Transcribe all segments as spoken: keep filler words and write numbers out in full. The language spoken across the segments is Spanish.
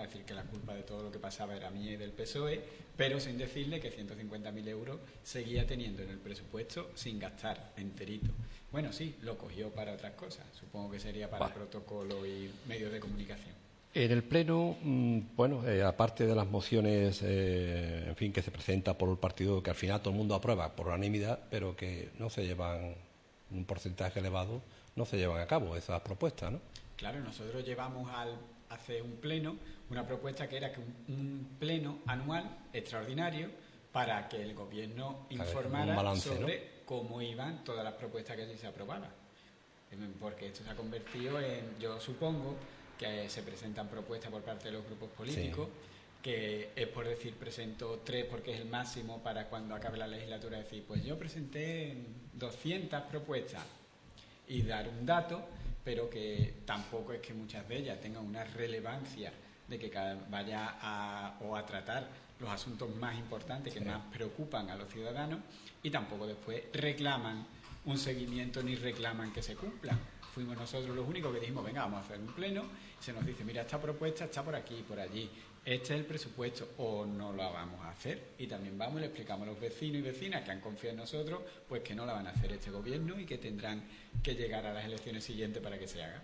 decir que la culpa de todo lo que pasaba era mía y del P S O E, pero sin decirle que ciento cincuenta mil euros seguía teniendo en el presupuesto sin gastar, enterito. Bueno, sí, lo cogió para otras cosas, supongo que sería para vale. protocolo y medios de comunicación. En el Pleno, bueno, eh, aparte de las mociones, eh, en fin, que se presenta por el partido, que al final todo el mundo aprueba por unanimidad, pero que no se llevan, un porcentaje elevado, no se llevan a cabo esas propuestas, ¿no? Claro, nosotros llevamos al hace un pleno una propuesta que era que un, un pleno anual extraordinario para que el gobierno informara balance, sobre ¿no? cómo iban todas las propuestas que allí se aprobaban. Porque esto se ha convertido en, yo supongo, que se presentan propuestas por parte de los grupos políticos, sí. que es por decir, presento tres porque es el máximo para cuando acabe la legislatura, decir, pues yo presenté doscientas propuestas y dar un dato, pero que tampoco es que muchas de ellas tengan una relevancia de que vaya a, o a tratar los asuntos más importantes que sí. más preocupan a los ciudadanos, y tampoco después reclaman un seguimiento ni reclaman que se cumplan. Fuimos nosotros los únicos que dijimos, venga, vamos a hacer un pleno, y se nos dice, mira, esta propuesta está por aquí, por allí, este es el presupuesto, o no la vamos a hacer, y también vamos y le explicamos a los vecinos y vecinas que han confiado en nosotros, pues que no la van a hacer este gobierno y que tendrán que llegar a las elecciones siguientes para que se haga.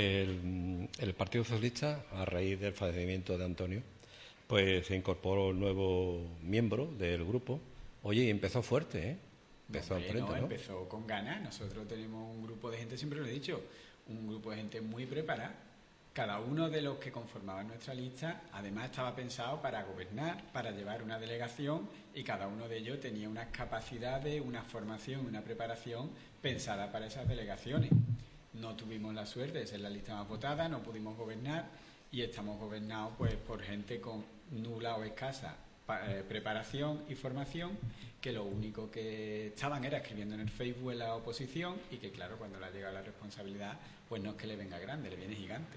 El, el Partido Socialista, a raíz del fallecimiento de Antonio, pues se incorporó un nuevo miembro del grupo. Oye, y empezó fuerte, ¿eh? Empezó, Hombre, frente, no, ¿no? empezó con ganas. Nosotros tenemos un grupo de gente, siempre lo he dicho, un grupo de gente muy preparada. Cada uno de los que conformaban nuestra lista, además, estaba pensado para gobernar, para llevar una delegación, y cada uno de ellos tenía unas capacidades, una formación, una preparación pensada para esas delegaciones. No tuvimos la suerte de ser la lista más votada, no pudimos gobernar, y estamos gobernados pues por gente con nula o escasa eh, preparación y formación, que lo único que estaban era escribiendo en el Facebook en la oposición, y que claro, cuando le ha llegado la responsabilidad, pues no es que le venga grande, le viene gigante.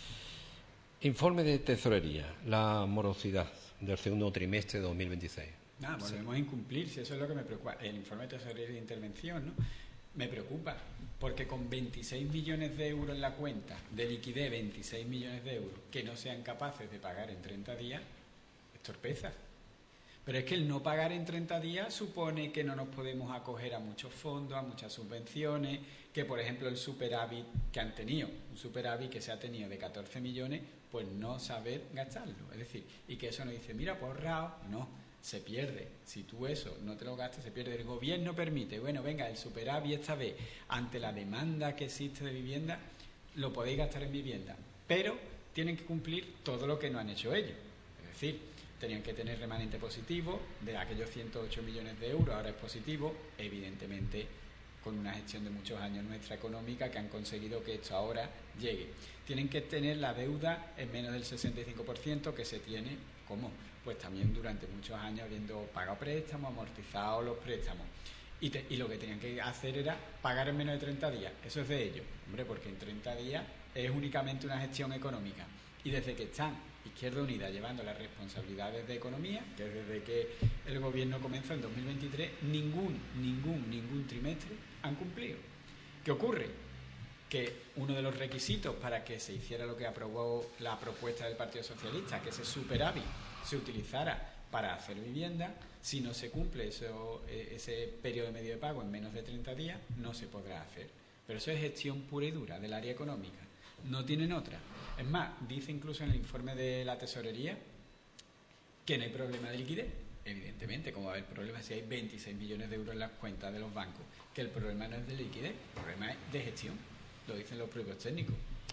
Informe de tesorería, la morosidad del segundo trimestre de dos mil veintiséis. Nada, volvemos sí. a incumplir, si eso es lo que me preocupa. El informe de tesorería de intervención, ¿no? Me preocupa, porque con veintiséis millones de euros en la cuenta de liquidez, veintiséis millones de euros que no sean capaces de pagar en treinta días, es torpeza. Pero es que el no pagar en treinta días supone que no nos podemos acoger a muchos fondos, a muchas subvenciones, que por ejemplo el superávit que han tenido, un superávit que se ha tenido de catorce millones, pues no saber gastarlo. Es decir, y que eso nos dice, mira, pues ahorrado, no, se pierde. Si tú eso no te lo gastas, se pierde. El gobierno permite, bueno, venga, el superávit esta vez, ante la demanda que existe de vivienda, lo podéis gastar en vivienda, pero tienen que cumplir todo lo que no han hecho ellos. Es decir, tenían que tener remanente positivo, de aquellos ciento ocho millones de euros, ahora es positivo, evidentemente con una gestión de muchos años nuestra económica que han conseguido que esto ahora llegue. Tienen que tener la deuda en menos del sesenta y cinco por ciento que se tiene, ¿cómo? Pues también durante muchos años habiendo pagado préstamos, amortizado los préstamos. Y, te, y lo que tenían que hacer era pagar en menos de treinta días. Eso es de ellos, hombre, porque en treinta días es únicamente una gestión económica. Y desde que están Izquierda Unida llevando las responsabilidades de economía, que desde que el gobierno comenzó en dos mil veintitrés, ningún, ningún, ningún trimestre han cumplido. ¿Qué ocurre? Que uno de los requisitos para que se hiciera lo que aprobó la propuesta del Partido Socialista, que ese superávit se utilizara para hacer vivienda, si no se cumple eso, ese periodo medio de pago en menos de treinta días, no se podrá hacer. Pero eso es gestión pura y dura del área económica. No tienen otra. Es más, dice incluso en el informe de la tesorería que no hay problema de liquidez. Evidentemente, ¿cómo va a haber problema si hay veintiséis millones de euros en las cuentas de los bancos? Que el problema no es de liquidez, el problema es de gestión. Lo dicen los propios técnicos.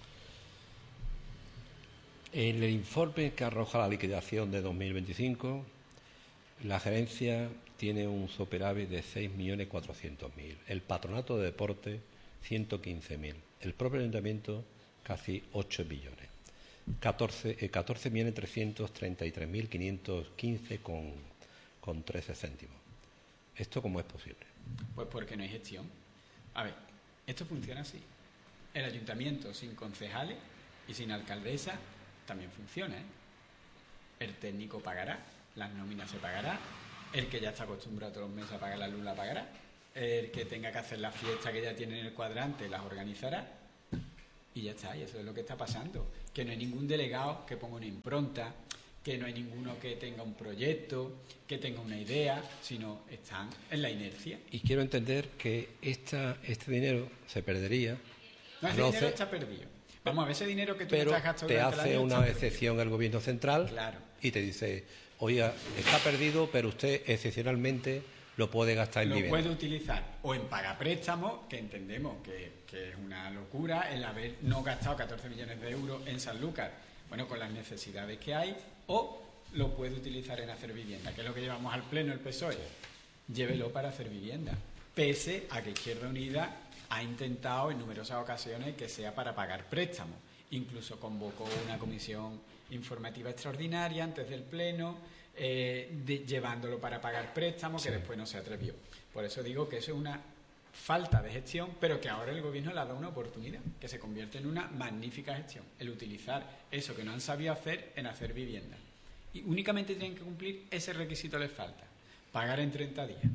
En el informe que arroja la liquidación de dos mil veinticinco, la gerencia tiene un superávit de seis millones cuatrocientos mil. El patronato de deporte, ciento quince mil. El propio ayuntamiento, casi ocho millones. catorce millones trescientos treinta y tres mil quinientos quince con, con trece céntimos. ¿Esto cómo es posible? Pues porque no hay gestión. A ver, esto funciona así. El ayuntamiento sin concejales y sin alcaldesa también funciona, ¿eh? El técnico pagará, las nóminas se pagará, el que ya está acostumbrado todos los meses a pagar la luz la pagará, el que tenga que hacer la fiesta que ya tiene en el cuadrante las organizará. Y ya está, y eso es lo que está pasando. Que no hay ningún delegado que ponga una impronta, que no hay ninguno que tenga un proyecto, que tenga una idea, sino están en la inercia. Y quiero entender que esta, este dinero se perdería. No, ese no dinero sé, está perdido. Vamos a ver, ese dinero que tú pero te has gastado te durante el hace año una está perdido. excepción el gobierno central, Claro. y te dice, oiga, está perdido, pero usted excepcionalmente lo puede gastar en Lo vivienda. puede utilizar o en pagapréstamos, que entendemos que, que es una locura el haber no gastado catorce millones de euros en Sanlúcar, bueno, con las necesidades que hay, o lo puede utilizar en hacer vivienda, que es lo que llevamos al pleno el P S O E. Llévelo para hacer vivienda, pese a que Izquierda Unida ha intentado en numerosas ocasiones que sea para pagar préstamos. Incluso convocó una comisión informativa extraordinaria antes del pleno, eh, de, llevándolo para pagar préstamos, sí. Que después no se atrevió. Por eso digo que eso es una falta de gestión, pero que ahora el gobierno le ha dado una oportunidad, que se convierte en una magnífica gestión, el utilizar eso que no han sabido hacer en hacer vivienda. Y únicamente tienen que cumplir ese requisito, les falta, pagar en treinta días.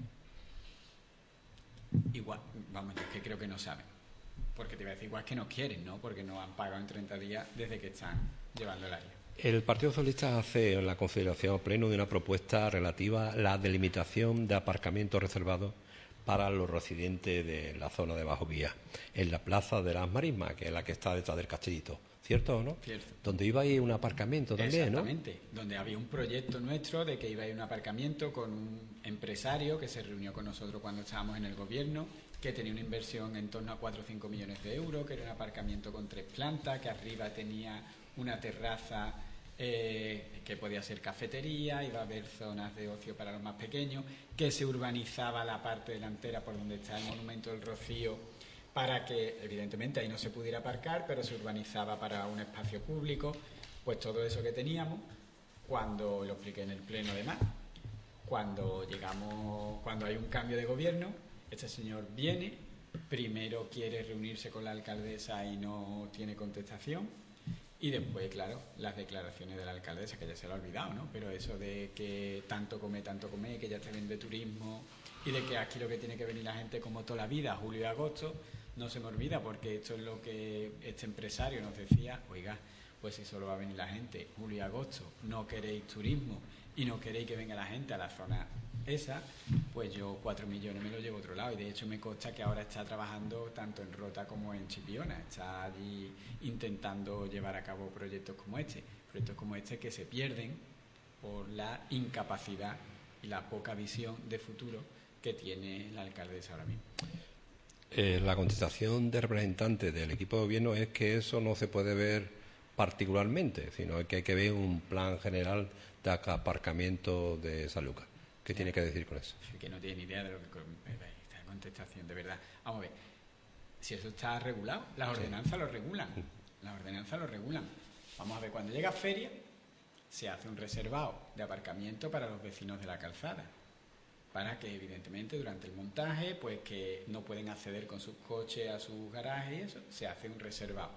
Igual, vamos, yo es que creo que no saben, porque te iba a decir igual que no quieren, ¿no? Porque no han pagado en treinta días desde que están llevando el área. El Partido Socialista hace en la consideración pleno de una propuesta relativa a la delimitación de aparcamientos reservados para los residentes de la zona de Bajo Vía, en la Plaza de las Marismas, que es la que está detrás del Castellito. ¿Cierto o no? Cierto. Donde iba a ir un aparcamiento también, ¿no? Exactamente, donde había un proyecto nuestro de que iba a ir un aparcamiento con un empresario que se reunió con nosotros cuando estábamos en el gobierno, que tenía una inversión en torno a cuatro o cinco millones de euros, que era un aparcamiento con tres plantas, que arriba tenía una terraza eh, que podía ser cafetería, iba a haber zonas de ocio para los más pequeños, que se urbanizaba la parte delantera por donde está el Monumento del Rocío, para que evidentemente ahí no se pudiera aparcar, pero se urbanizaba para un espacio público. Pues todo eso que teníamos, cuando lo expliqué en el pleno además, cuando llegamos, cuando hay un cambio de gobierno, este señor viene, primero quiere reunirse con la alcaldesa y no tiene contestación, y después, claro, las declaraciones de la alcaldesa, que ya se lo ha olvidado, ¿no? Pero eso de que tanto come, tanto come, que ya te vende turismo, y de que aquí lo que tiene que venir la gente como toda la vida, julio y agosto, no se me olvida, porque esto es lo que este empresario nos decía, oiga, pues si solo va a venir la gente julio y agosto, no queréis turismo y no queréis que venga la gente a la zona esa, pues yo cuatro millones me lo llevo a otro lado. Y de hecho me consta que ahora está trabajando tanto en Rota como en Chipiona, está allí intentando llevar a cabo proyectos como este, proyectos como este que se pierden por la incapacidad y la poca visión de futuro que tiene la alcaldesa ahora mismo. Eh, la contestación del representante del equipo de gobierno es que eso no se puede ver particularmente, sino que hay que ver un plan general de aparcamiento de Sanlúcar. ¿Qué sí. tiene que decir con eso? Sí, que no tiene ni idea de lo que esta contestación, de verdad. Vamos a ver, si eso está regulado, las ordenanzas sí. lo regulan, las ordenanzas lo regulan. Vamos a ver, cuando llega feria, se hace un reservado de aparcamiento para los vecinos de la calzada, para que evidentemente durante el montaje, pues que no pueden acceder con sus coches a sus garajes y eso, se hace un reservado.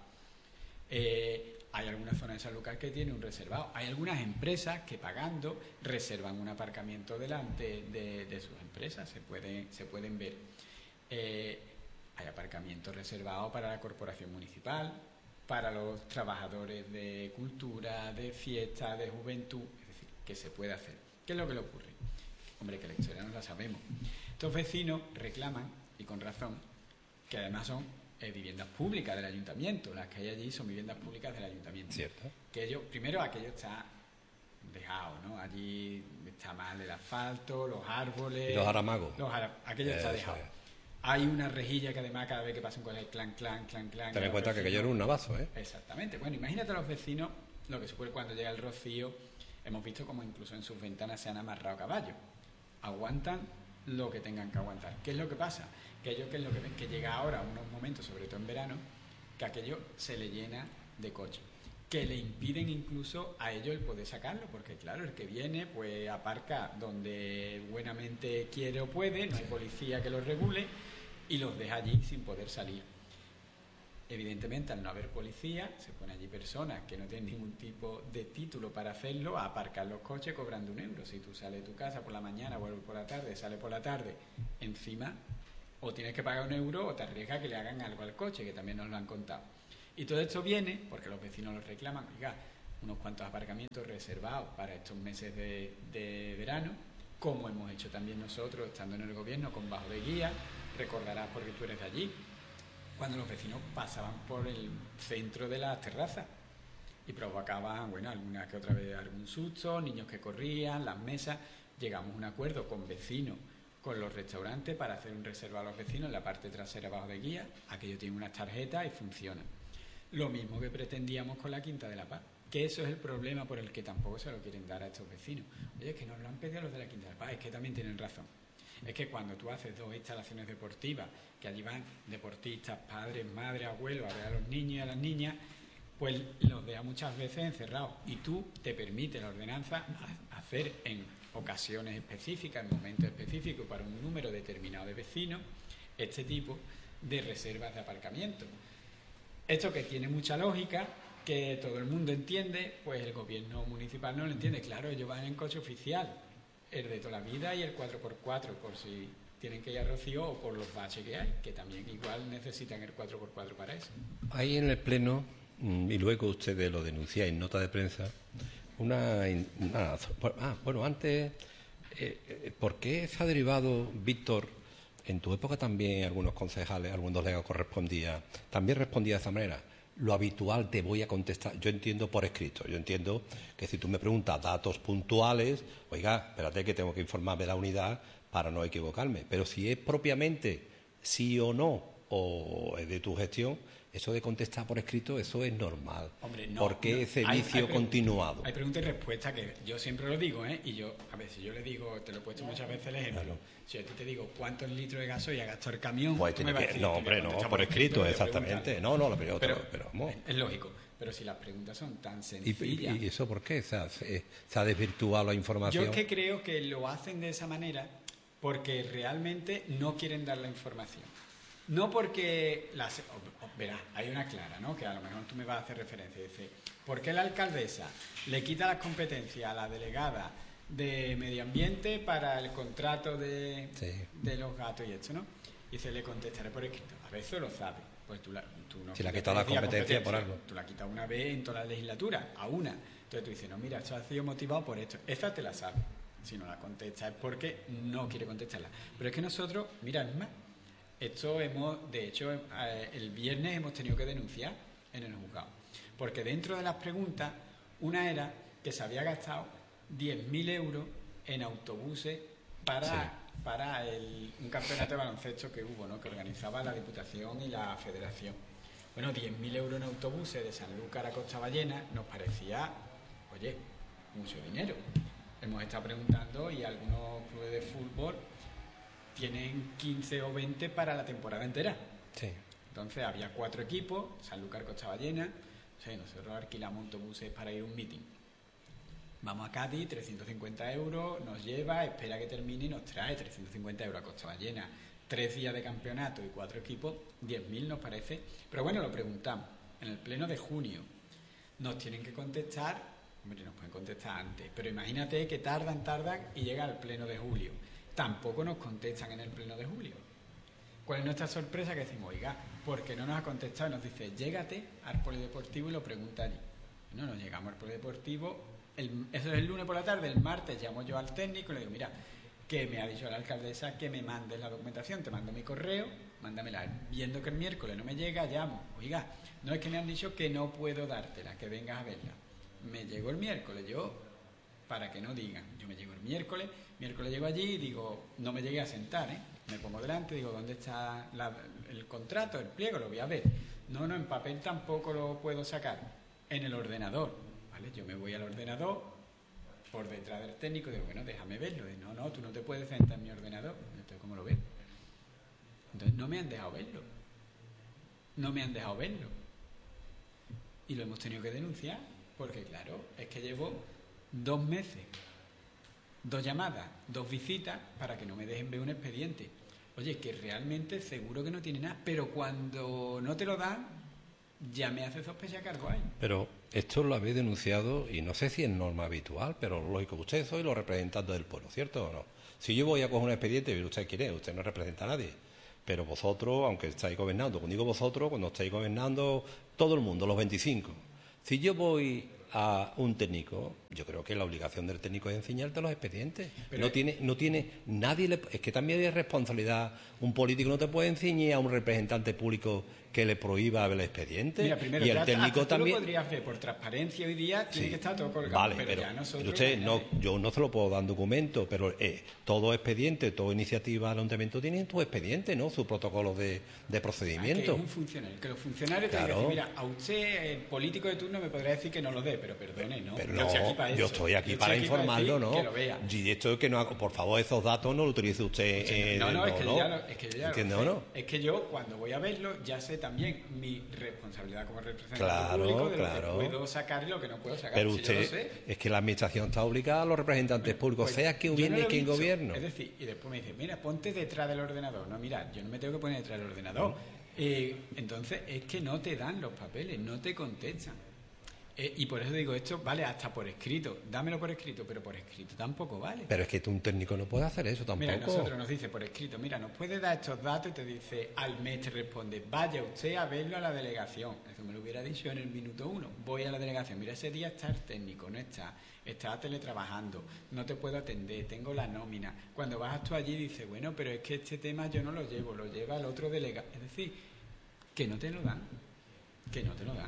Eh, hay algunas zonas de Sanlúcar que tienen un reservado, hay algunas empresas que pagando reservan un aparcamiento delante de, de sus empresas, se pueden, se pueden ver. Eh, hay aparcamientos reservados para la corporación municipal, para los trabajadores de cultura, de fiesta, de juventud, es decir, que se puede hacer. ¿Qué es lo que le ocurre? Hombre, que la historia no la sabemos. Estos vecinos reclaman, y con razón, que además son eh, viviendas públicas del ayuntamiento. Las que hay allí son viviendas públicas del ayuntamiento. Cierto. Que ellos, primero, aquello está dejado, ¿no? Allí está mal el asfalto, los árboles... Y los aramagos. Los ara... Aquello está Eso dejado. Es. Hay una rejilla que además cada vez que pasa un coche, clan, clan, clan, clan... Ten en cuenta vecinos... que aquello era un navazo, ¿eh? Exactamente. Bueno, imagínate a los vecinos, lo que supone cuando llega el rocío, hemos visto como incluso en sus ventanas se han amarrado caballos. Aguantan lo que tengan que aguantar. ¿Qué es lo que pasa? Que ellos, que es lo que ven, que llega ahora unos momentos, sobre todo en verano, que aquello se le llena de coches, que le impiden incluso a ellos el poder sacarlo, porque claro, el que viene pues aparca donde buenamente quiere o puede, no hay policía que los regule y los deja allí sin poder salir. Evidentemente, al no haber policía, se ponen allí personas que no tienen ningún tipo de título para hacerlo, a aparcar los coches cobrando un euro. Si tú sales de tu casa por la mañana, vuelves por la tarde, sales por la tarde, encima o tienes que pagar un euro o te arriesgas que le hagan algo al coche, que también nos lo han contado. Y todo esto viene porque los vecinos lo reclaman, oiga, unos cuantos aparcamientos reservados para estos meses de, de verano, como hemos hecho también nosotros estando en el gobierno con bajo de guía, recordarás porque tú eres de allí, cuando los vecinos pasaban por el centro de las terrazas y provocaban, bueno, alguna que otra vez algún susto, niños que corrían, las mesas. Llegamos a un acuerdo con vecinos, con los restaurantes, para hacer un reservado a los vecinos en la parte trasera bajo de guía. Aquello tiene unas tarjetas y funciona. Lo mismo que pretendíamos con la Quinta de la Paz, que eso es el problema por el que tampoco se lo quieren dar a estos vecinos. Oye, es que nos lo han pedido los de la Quinta de la Paz, es que también tienen razón. Es que cuando tú haces dos instalaciones deportivas, que allí van deportistas, padres, madres, abuelos, a ver a los niños y a las niñas, pues los deja muchas veces encerrados. Y tú te permite la ordenanza hacer en ocasiones específicas, en momentos específicos, para un número determinado de vecinos, este tipo de reservas de aparcamiento. Esto que tiene mucha lógica, que todo el mundo entiende, pues el gobierno municipal no lo entiende. Claro, ellos van en coche oficial, el de toda la vida y el cuatro por cuatro, por si tienen que ir a Rocío o por los baches que hay, que también igual necesitan el cuatro por cuatro para eso. Hay en el Pleno, y luego ustedes lo denunciáis en nota de prensa, una... una ah, bueno, antes, eh, ¿por qué se ha derivado, Víctor, en tu época también algunos concejales, algunos delegados correspondía, también respondía de esa manera? Lo habitual te voy a contestar, yo entiendo por escrito, yo entiendo que si tú me preguntas datos puntuales, oiga, espérate que tengo que informarme de la unidad para no equivocarme, pero si es propiamente sí o no, o es de tu gestión, eso de contestar por escrito, eso es normal. Hombre, no, ¿Por qué no, ese hay, vicio hay continuado? Hay pregunta y respuesta que yo siempre lo digo, ¿eh? Y yo, a ver, si yo le digo, te lo he puesto muchas veces el ejemplo, claro. Si yo a ti te digo cuántos litros de gasoil ha gastado el camión, pues tiene que, decir, no, hombre, no, por, por escrito, exactamente. No, no, pero, pero, pero vamos. Es lógico, pero si las preguntas son tan sencillas. ¿Y, y eso por qué? O sea, se, se ha desvirtuado la información. Yo es que creo que lo hacen de esa manera porque realmente no quieren dar la información. No porque, las, oh, oh, verás, hay una clara, ¿no? Que a lo mejor tú me vas a hacer referencia. Dice, ¿por qué la alcaldesa le quita las competencias a la delegada de Medio Ambiente para el contrato de, sí. de los gatos y esto, ¿no? Y se le contestaré por escrito. A veces lo sabe. Pues tú, la, tú no. Si le ha quitado la competencia, competencia por algo. Tú la has quitado una vez en toda la legislatura, a una. Entonces tú dices, no, mira, esto ha sido motivado por esto. Esa te la sabe. Si no la contesta es porque no quiere contestarla. Pero es que nosotros, mira, es más. Esto hemos, de hecho, el viernes hemos tenido que denunciar en el juzgado. Porque dentro de las preguntas, una era que se había gastado diez mil euros en autobuses para, sí. para el, un campeonato de baloncesto que hubo, ¿no? Que organizaba la Diputación y la Federación. Bueno, diez mil euros en autobuses de Sanlúcar a Costa Ballena nos parecía, oye, mucho dinero. Hemos estado preguntando y algunos clubes de fútbol tienen quince o veinte para la temporada entera. Sí. Entonces había cuatro equipos, Sanlúcar, Costa Ballena. O sea, nosotros alquilamos autobuses para ir a un meeting. Vamos a Cádiz, trescientos cincuenta euros, nos lleva, espera que termine y nos trae trescientos cincuenta euros a Costa Ballena. Tres días de campeonato y cuatro equipos, diez mil nos parece. Pero bueno, lo preguntamos. En el pleno de junio nos tienen que contestar, hombre, nos pueden contestar antes, pero imagínate que tardan, tardan y llega al pleno de julio. Tampoco nos contestan en el pleno de julio. ¿Cuál es nuestra sorpresa? Que decimos, oiga, ¿por qué no nos ha contestado? Y nos dice, llégate al polideportivo y lo pregunta allí. No, nos llegamos al polideportivo, el, eso es el lunes por la tarde, el martes llamo yo al técnico y le digo, mira, que me ha dicho la alcaldesa que me mandes la documentación, te mando mi correo, mándamela. Viendo que el miércoles no me llega, llamo, oiga, no es que me han dicho que no puedo dártela, que vengas a verla. Me llegó el miércoles, yo, para que no digan, yo me llego el miércoles, miércoles llego allí y digo, no me llegué a sentar, ¿eh? Me pongo delante, digo, ¿dónde está la, el contrato, el pliego? Lo voy a ver. No, no, en papel tampoco lo puedo sacar. En el ordenador, ¿vale? Yo me voy al ordenador, por detrás del técnico, digo, bueno, déjame verlo. Y, no, no, tú no te puedes sentar en mi ordenador. Entonces, ¿cómo lo ves? Entonces, no me han dejado verlo. No me han dejado verlo. Y lo hemos tenido que denunciar, porque, claro, es que llevo dos meses, dos llamadas, dos visitas para que no me dejen ver un expediente. Oye, que realmente seguro que no tiene nada, pero cuando no te lo dan, ya me hace sospechar que algo hay. Pero esto lo habéis denunciado y no sé si es norma habitual, pero lógico, ustedes son los representantes del pueblo, ¿cierto o no? Si yo voy a coger un expediente, ¿usted quién es? Usted no representa a nadie. Pero vosotros, aunque estáis gobernando, cuando digo vosotros, cuando estáis gobernando, todo el mundo, los veinticinco. Si yo voy a un técnico, yo creo que la obligación del técnico es enseñarte los expedientes. Pero no tiene, no tiene nadie. Le, es que también hay responsabilidad. Un político no te puede enseñar a un representante público que le prohíba el expediente. Mira, primero, y el técnico hasta también. Tú lo podrías ver por transparencia hoy día, tiene Sí, que estar todo colgado. Vale, pero, pero, ya nosotros pero usted, ya no, yo no se lo puedo dar en documento, pero eh, todo expediente, toda iniciativa del ayuntamiento tiene su expediente, ¿no? Su protocolo de, de procedimiento. Ah, que es un funcionario, que los funcionarios Claro. te dicen, mira, a usted, el político de turno, me podrá decir que no lo dé, pero perdone, ¿no? Pero yo no, estoy aquí para eso. yo estoy aquí Yo para estoy aquí informarlo, para ¿no? que lo vea. Y esto que no hago, por favor, esos datos no los utilice usted. Eh, no, no, no, es que no. ya lo, es que yo ya ¿Entiende lo o sé. no? Es que yo, cuando voy a verlo, ya sé también mi responsabilidad como representante Claro, público de claro. lo que puedo sacar y lo que no puedo sacar. Pero Si yo lo usted, sé. es que la administración está obligada a los representantes públicos, Pues, sea quien yo no viene lo he quien visto. gobierno. Es decir, y después me dice, mira, ponte detrás del ordenador. No, mira, yo no me tengo que poner detrás del ordenador. Eh, entonces, es que no te dan los papeles, no te contestan. Eh, y por eso digo, esto vale hasta por escrito. Dámelo por escrito, pero por escrito tampoco vale. Pero es que tú, un técnico, no puede hacer eso tampoco. Mira, nosotros nos dice por escrito, mira, nos puede dar estos datos y te dice, al mes te responde, vaya usted a verlo a la delegación. Eso me lo hubiera dicho en el minuto uno. Voy a la delegación, mira, ese día está el técnico, no está, está teletrabajando, no te puedo atender, tengo la nómina. Cuando vas tú allí dices, bueno, pero es que este tema yo no lo llevo, lo lleva el otro delegado. Es decir, que no te lo dan, que no te lo dan.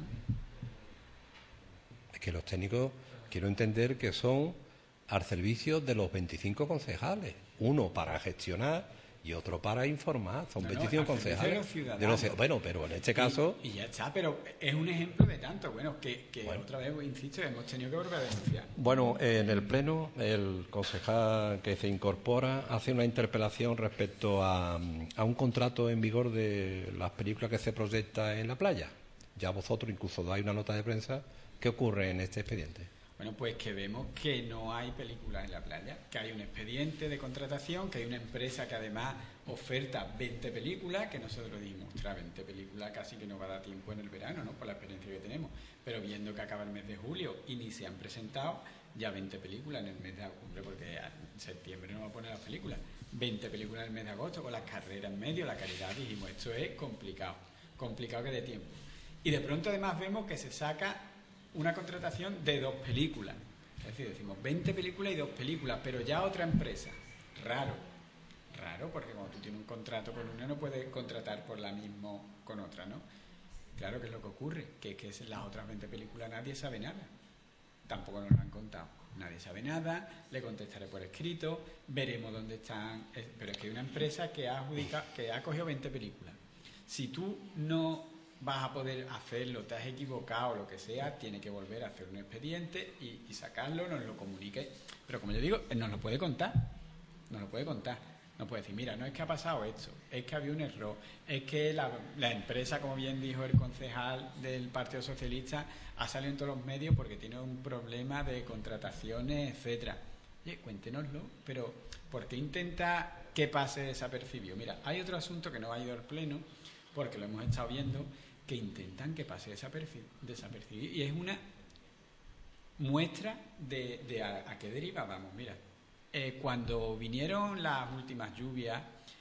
Es que los técnicos, quiero entender que son al servicio de los veinticinco concejales. Uno para gestionar y otro para informar. Son No, no, veinticinco al servicio concejales. de los ciudadanos. De los- bueno, pero en este caso... Y, y ya está, pero es un ejemplo de tanto. Bueno, que, que Bueno. otra vez, insisto, hemos tenido que volver a denunciar. Bueno, en el Pleno, el concejal que se incorpora hace una interpelación respecto a, a un contrato en vigor de las películas que se proyectan en la playa. Ya vosotros incluso dais una nota de prensa. ¿Qué ocurre en este expediente? Bueno, pues que vemos que no hay películas en la playa, que hay un expediente de contratación, que hay una empresa que además oferta veinte películas, que nosotros dijimos, ostras, veinte películas casi que no va a dar tiempo en el verano, ¿no? Por la experiencia que tenemos. Pero viendo que acaba el mes de julio y ni se han presentado ya veinte películas en el mes de agosto, porque en septiembre no va a poner las películas, veinte películas en el mes de agosto, con las carreras en medio, la caridad, dijimos, esto es complicado, complicado que dé tiempo. Y de pronto además vemos que se saca una contratación de dos películas. Es decir, decimos veinte películas y dos películas, pero ya otra empresa. Raro. Raro, porque cuando tú tienes un contrato con una no puedes contratar por la misma con otra, ¿no? Claro que es lo que ocurre, que, que es las otras veinte películas nadie sabe nada. Tampoco nos lo han contado. Nadie sabe nada, le contestaré por escrito, veremos dónde están. Pero es que hay una empresa que ha adjudicado, que ha cogido veinte películas. Si tú no vas a poder hacerlo, te has equivocado, lo que sea, tiene que volver a hacer un expediente y, y sacarlo, nos lo comunique. Pero como yo digo, él nos lo puede contar, nos lo puede contar. Nos puede decir, mira, no es que ha pasado esto, es que había un error, es que la, la empresa, como bien dijo el concejal del Partido Socialista, ha salido en todos los medios porque tiene un problema de contrataciones, etcétera. Oye, cuéntenoslo, pero ¿por qué intenta que pase desapercibido? Mira, hay otro asunto que no ha ido al Pleno, porque lo hemos estado viendo, que intentan que pase desapercibido, y es una muestra de, de a, a qué deriva vamos. Mira, eh, cuando vinieron las últimas lluvias,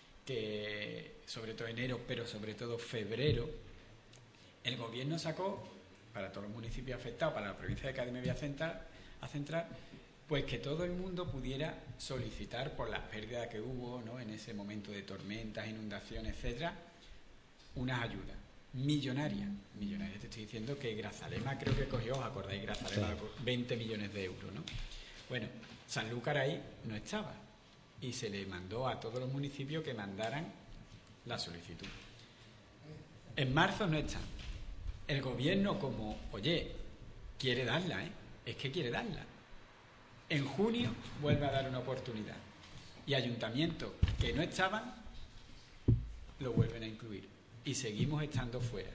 que sobre todo enero, pero sobre todo febrero, el gobierno sacó, para todos los municipios afectados, para la provincia de Cádiz me voy a centrar, a centrar, pues que todo el mundo pudiera solicitar por las pérdidas que hubo, ¿no?, en ese momento de tormentas, inundaciones, etcétera, unas ayudas millonarias. Millonarias, te estoy diciendo que Grazalema creo que cogió, ¿os acordáis? Grazalema, sí, veinte millones de euros, ¿no? Bueno, Sanlúcar ahí no estaba y se le mandó a todos los municipios que mandaran la solicitud. En marzo no está. El gobierno, como, oye, quiere darla, ¿eh? Es que quiere darla. En junio vuelve a dar una oportunidad y ayuntamientos que no estaban lo vuelven a incluir y seguimos estando fuera.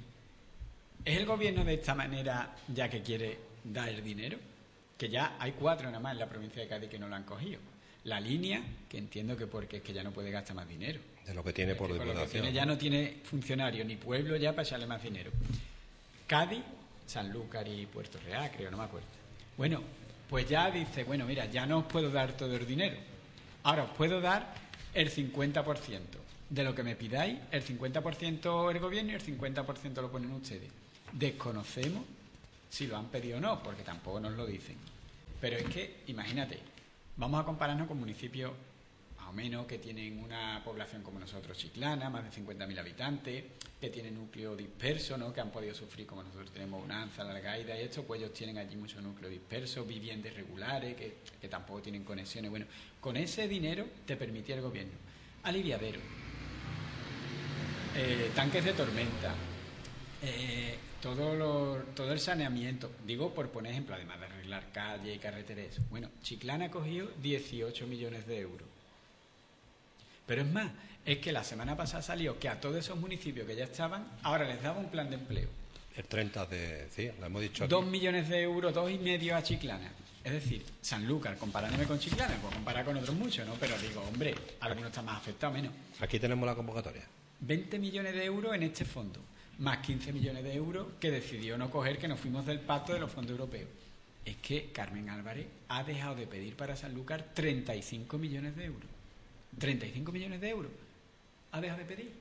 ¿Es el gobierno de esta manera ya que quiere dar el dinero? Que ya hay cuatro nada más en la provincia de Cádiz que no lo han cogido. La línea, que entiendo que porque es que ya no puede gastar más dinero. De lo que tiene por diputación. Lo que tiene ya no tiene funcionario ni pueblo ya para echarle más dinero. Cádiz, Sanlúcar y Puerto Real, creo, no me acuerdo. Bueno, pues ya dice, bueno, mira, ya no os puedo dar todo el dinero. Ahora os puedo dar el cincuenta por ciento. de lo que me pidáis, el cincuenta por ciento el gobierno y el cincuenta por ciento lo ponen ustedes. Desconocemos si lo han pedido o no, porque tampoco nos lo dicen. Pero es que, imagínate, vamos a compararnos con municipios más o menos que tienen una población como nosotros, Chiclana, más de cincuenta mil habitantes, que tienen núcleo disperso, ¿no?, que han podido sufrir como nosotros tenemos Bonanza, La Algaida y esto, pues ellos tienen allí mucho núcleo disperso, viviendas irregulares, que, que tampoco tienen conexiones. Bueno, con ese dinero te permitía el gobierno aliviadero, eh, tanques de tormenta, eh, todo, lo, todo el saneamiento, digo por poner ejemplo, además de arreglar calle y carreteras. Bueno, Chiclana ha cogido dieciocho millones de euros. Pero es más, es que la semana pasada salió que a todos esos municipios que ya estaban, ahora les daba un plan de empleo. El treinta de... sí, lo hemos dicho aquí. Dos millones de euros, dos y medio a Chiclana. Es decir, Sanlúcar, comparándome con Chiclana, puedo comparar con otros muchos, ¿no? Pero digo, hombre, algunos están más afectados, menos. Aquí tenemos la convocatoria. veinte millones de euros en este fondo, más quince millones de euros que decidió no coger, que nos fuimos del pacto de los fondos europeos. Es que Carmen Álvarez ha dejado de pedir para Sanlúcar treinta y cinco millones de euros. treinta y cinco millones de euros ha dejado de pedir.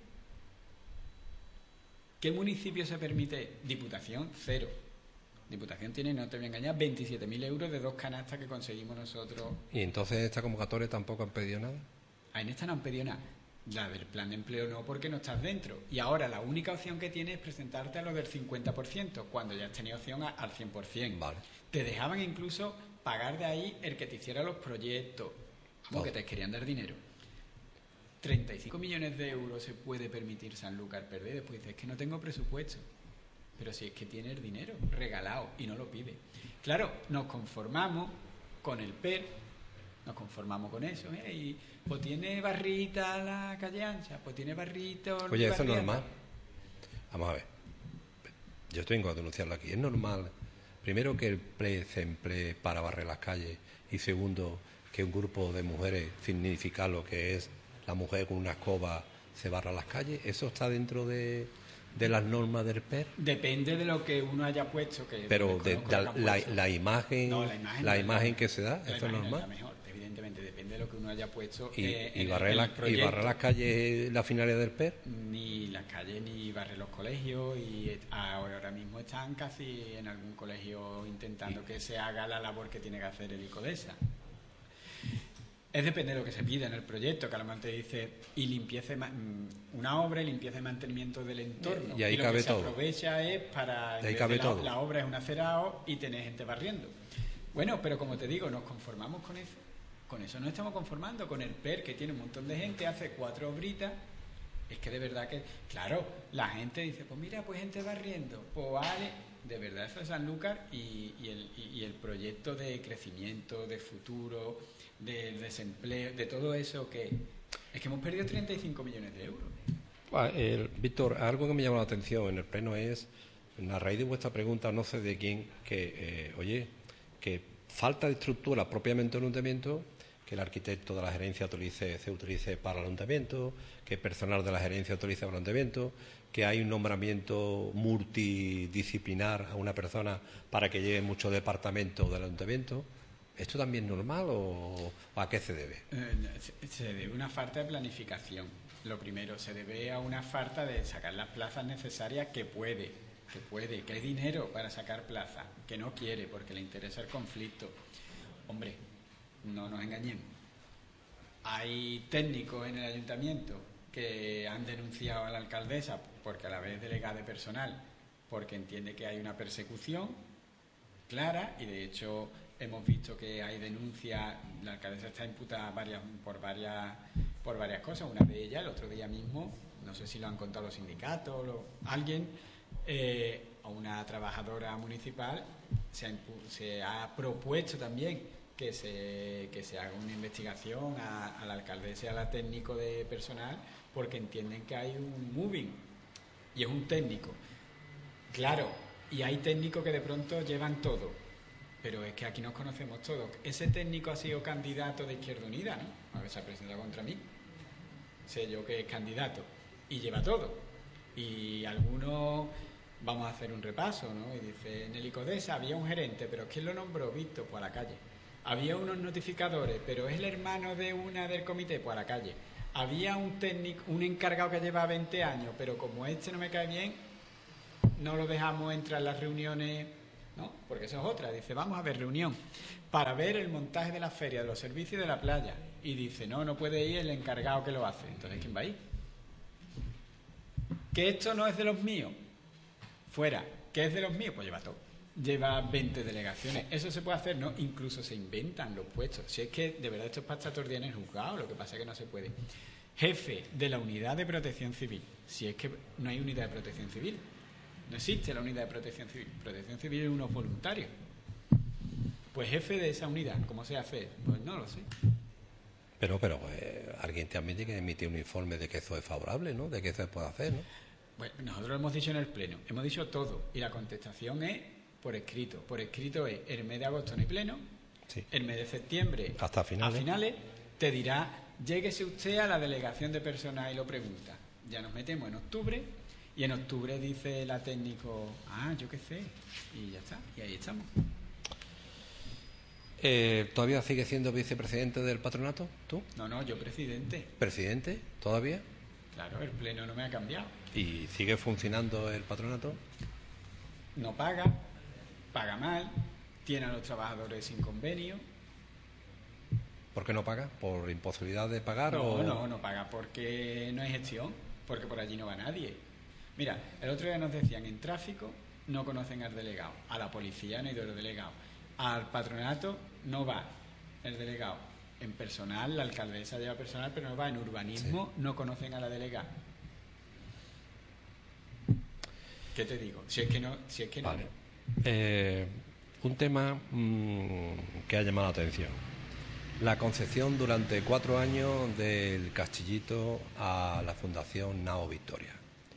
¿Qué municipio se permite? Diputación, cero. Diputación tiene, no te voy a engañar, veintisiete mil euros de dos canastas que conseguimos nosotros. ¿Y entonces en esta convocatoria tampoco han pedido nada? Ah, en esta no han pedido nada. La del plan de empleo no, porque no estás dentro. Y ahora la única opción que tienes es presentarte a lo del cincuenta por ciento, cuando ya has tenido opción a, al cien por ciento. Vale. Te dejaban incluso pagar de ahí el que te hiciera los proyectos. Vamos, que te querían dar dinero. treinta y cinco millones de euros se puede permitir Sanlúcar perder. Después dices, es que no tengo presupuesto. Pero si es que tiene el dinero regalado y no lo pide. Claro, nos conformamos con el P E R, nos conformamos con eso. ¿eh? Y pues tiene barrita la calle ancha, pues tiene barrito... Oye, eso es normal. Vamos a ver. Yo tengo que denunciarlo aquí. Es normal, primero, que el P E R se emplee para barrer las calles, y segundo, que un grupo de mujeres significa lo que es la mujer con una escoba se barra las calles. ¿Eso está dentro de, de las normas del P E R? Depende de lo que uno haya puesto. Que Pero de, de, la, la, la imagen, no, la imagen, la no, imagen no, que se da, ¿eso es normal? Es mejor, evidentemente, depende de lo que uno haya puesto. ¿Y, eh, y, en barrer, el, la, en el proyecto, ¿Y barrer las calles la finalidad del P E R? Ni las calles, ni barrer los colegios. Y ahora mismo están casi en algún colegio intentando ¿Y? que se haga la labor que tiene que hacer el ICODESA. Es depende de lo que se pida en el proyecto, que a lo mejor te dice y limpieza, una obra y limpieza y mantenimiento del entorno. Y ahí y lo cabe que se todo. aprovecha es para... Ahí cabe la, todo. La obra es un acerado y tenés gente barriendo. Bueno, pero como te digo, nos conformamos con eso. Con eso no estamos conformando. Con el P E R, que tiene un montón de gente, hace cuatro obritas. Es que de verdad que... Claro, la gente dice, pues mira, pues gente barriendo. Pues vale... De verdad, eso es Sanlúcar y, y, el, y, y el proyecto de crecimiento, de futuro, del desempleo, de todo eso que... Es que hemos perdido treinta y cinco millones de euros. Ah, el, Víctor, algo que me llama la atención en el pleno es, a raíz de vuestra pregunta, no sé de quién, que, eh, oye, que falta de estructura propiamente del ayuntamiento, que el arquitecto de la gerencia utilice, se utilice para el ayuntamiento, que el personal de la gerencia utilice para el ayuntamiento, que hay un nombramiento multidisciplinar a una persona para que lleve muchos departamentos del ayuntamiento. ¿Esto también es normal o a qué se debe? Eh, se debe a una falta de planificación. Lo primero, se debe a una falta de sacar las plazas necesarias que puede, que puede, que hay dinero para sacar plazas, que no quiere porque le interesa el conflicto. Hombre, no nos engañemos. Hay técnicos en el ayuntamiento que han denunciado a la alcaldesa porque a la vez delegada de personal, porque entiende que hay una persecución clara y de hecho hemos visto que hay denuncias. La alcaldesa está imputada varias, por varias por varias cosas. Una de ellas, el otro día mismo, no sé si lo han contado los sindicatos o alguien, eh, a una trabajadora municipal se ha, se ha propuesto también que se, que se haga una investigación a, a la alcaldesa y a la técnico de personal porque entienden que hay un moving y es un técnico. Claro, y hay técnicos que de pronto llevan todo, pero es que aquí nos conocemos todos. Ese técnico ha sido candidato de Izquierda Unida, ¿no? A ver, se ha presentado contra mí. Sé yo que es candidato y lleva todo. Y algunos, vamos a hacer un repaso, ¿no? Y dice, en el ICODESA había un gerente, pero ¿quién lo nombró? Víctor, pues a la calle. Había unos notificadores, pero es el hermano de una del comité, pues a la calle. Había un técnico, un encargado que lleva veinte años, pero como este no me cae bien, no lo dejamos entrar en las reuniones, ¿no? Porque eso es otra. Dice, vamos a ver reunión para ver el montaje de la feria, de los servicios de la playa. Y dice, no, no puede ir el encargado que lo hace. Entonces, ¿quién va a ir? Que esto no es de los míos. Fuera. ¿Que es de los míos? Pues lleva todo. Lleva veinte delegaciones. Eso se puede hacer, ¿no? Incluso se inventan los puestos. Si es que de verdad esto es para estar todo el día en el juzgado, lo que pasa es que no se puede. Jefe de la unidad de protección civil. Si es que no hay unidad de protección civil. No existe la unidad de protección civil. Protección civil es unos voluntarios. Pues jefe de esa unidad, ¿cómo se hace? Pues no lo sé. Pero, pero eh, alguien también tiene que emitir un informe de que eso es favorable, ¿no? De que eso se puede hacer, ¿no? Bueno, nosotros lo hemos dicho en el pleno. Hemos dicho todo. Y la contestación es por escrito. Por escrito es el mes de agosto no hay pleno. Sí. El mes de septiembre hasta finales. A finales te dirá, lléguese usted a la delegación de personal y lo pregunta. Ya nos metemos en octubre. Y en octubre dice la técnico, ah, yo qué sé, y ya está, y ahí estamos. Eh, ¿Todavía sigue siendo vicepresidente del patronato, tú? No, no, yo presidente. ¿Presidente todavía? Claro, el pleno no me ha cambiado. ¿Y sigue funcionando el patronato? No paga, paga mal, tiene a los trabajadores sin convenio. ¿Por qué no paga? ¿Por imposibilidad de pagar? No, o... no, no paga porque no hay gestión, porque por allí no va nadie. Mira, el otro día nos decían, en tráfico no conocen al delegado, a la policía no hay de delegado, al patronato no va el delegado, en personal, la alcaldesa lleva personal, pero no va, en urbanismo sí. No conocen a la delegada. ¿Qué te digo? Si es que no... Si es que vale. no. Eh, un tema mmm, que ha llamado la atención. La concesión durante cuatro años del Castillito a la Fundación Nao Victoria.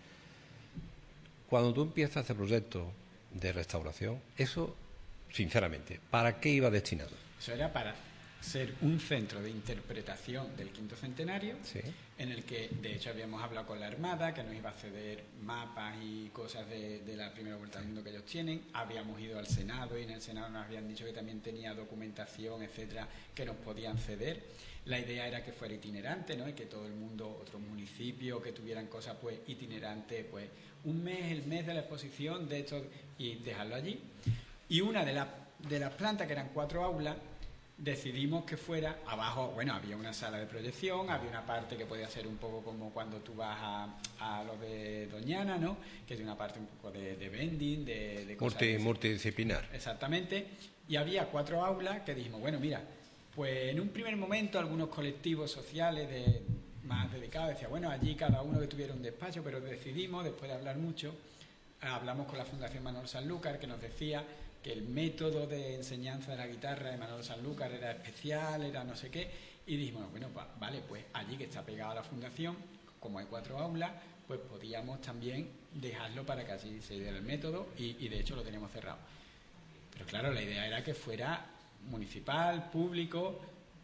Cuando tú empiezas este proyecto de restauración, eso, sinceramente, ¿para qué iba destinado? Eso era para ser un centro de interpretación del quinto centenario, sí. En el que, de hecho, habíamos hablado con la Armada, que nos iba a ceder mapas y cosas de, de la primera vuelta al mundo que ellos tienen. Habíamos ido al Senado y en el Senado nos habían dicho que también tenía documentación, etcétera, que nos podían ceder. La idea era que fuera itinerante, ¿no? Y que todo el mundo, otros municipios que tuvieran cosas pues itinerantes, pues un mes, el mes de la exposición, de hecho, y dejarlo allí. Y una de, la, de las plantas, que eran cuatro aulas, decidimos que fuera abajo. Bueno, había una sala de proyección, había una parte que podía ser un poco como cuando tú vas a, a lo de Doñana, ¿no? Que es una parte un poco de, de vending, de, de cosas Multi, multidisciplinar. Exactamente. Y había cuatro aulas que dijimos, bueno, mira, pues en un primer momento algunos colectivos sociales de, más dedicados decían, bueno, allí cada uno que tuviera un despacho, pero decidimos, después de hablar mucho, hablamos con la Fundación Manolo Sanlúcar, que nos decía que el método de enseñanza de la guitarra de Manolo Sanlúcar era especial, era no sé qué, y dijimos, bueno, pues, vale, pues allí que está pegado a la fundación, como hay cuatro aulas, pues podíamos también dejarlo para que así se diera el método, y, y de hecho lo teníamos cerrado. Pero claro, la idea era que fuera municipal, público,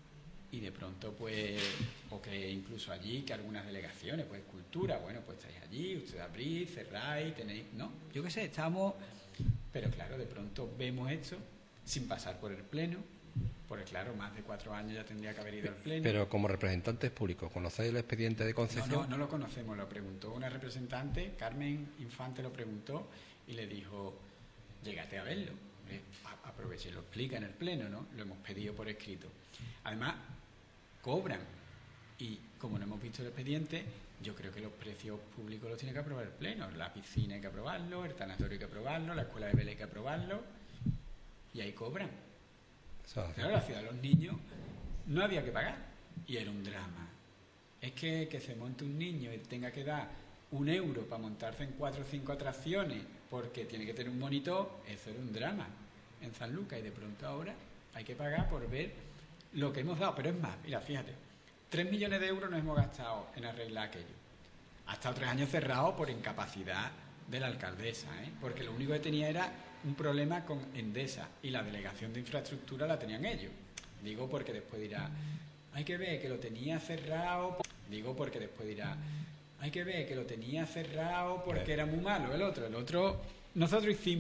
y de pronto pues, o que incluso allí, que algunas delegaciones, pues cultura, bueno, pues estáis allí, ustedes abrís, cerráis, tenéis, no, yo qué sé, estamos... Pero claro, de pronto vemos esto sin pasar por el pleno, porque claro, más de cuatro años ya tendría que haber ido al pleno. Pero como representantes públicos, ¿conocéis el expediente de concesión? No, no, no lo conocemos, lo preguntó una representante, Carmen Infante lo preguntó y le dijo, llégate a verlo. Aproveche y lo explica en el pleno, ¿no? Lo hemos pedido por escrito. Además, cobran. Y como no hemos visto el expediente, yo creo que los precios públicos los tiene que aprobar el pleno. La piscina hay que aprobarlo, el tanatorio hay que aprobarlo, la escuela de Belén hay que aprobarlo, y ahí cobran. Claro, la ciudad de los niños no había que pagar, y era un drama. Es que, que se monte un niño y tenga que dar un euro para montarse en cuatro o cinco atracciones porque tiene que tener un monitor, eso era un drama en Sanlúcar, y de pronto ahora hay que pagar por ver lo que hemos dado. Pero es más, mira, fíjate, tres millones de euros nos hemos gastado en arreglar aquello. Ha estado tres años cerrado por incapacidad de la alcaldesa, ¿eh? Porque lo único que tenía era un problema con Endesa, y la delegación de infraestructura la tenían ellos. Digo porque después dirá, hay que ver que lo tenía cerrado. Digo porque después dirá, hay que ver que lo tenía cerrado porque era muy malo el otro. El otro, nosotros hicimos